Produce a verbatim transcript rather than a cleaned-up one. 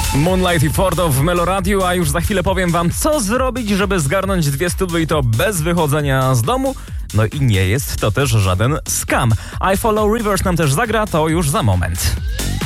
Moonlight i Fordo w Meloradiu, a już za chwilę powiem wam, co zrobić, żeby zgarnąć dwie stówy i to bez wychodzenia z domu. No i nie jest to też żaden scam. I Follow Rivers nam też zagra, to już za moment.